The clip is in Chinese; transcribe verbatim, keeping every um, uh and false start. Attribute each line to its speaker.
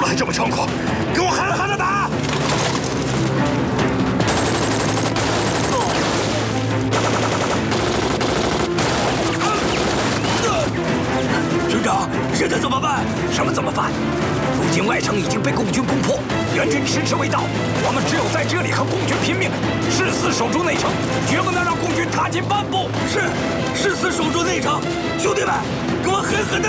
Speaker 1: 还这么猖狂，给我狠狠的打！
Speaker 2: 军长，现在怎么办？什么怎么办？如今外城已经被共军攻破，援军迟迟未到，我们只有在这里和共军拼命，誓死守住内城，绝不能让共军踏进半步。是，誓死守住内城，兄弟们，给我狠狠的